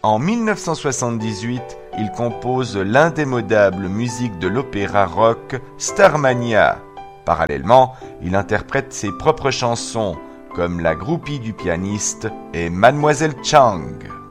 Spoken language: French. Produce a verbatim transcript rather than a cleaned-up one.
En mille neuf cent soixante-dix-huit, il compose l'indémodable musique de l'opéra rock Starmania. Parallèlement, il interprète ses propres chansons, comme La groupie du pianiste et Mademoiselle Chang.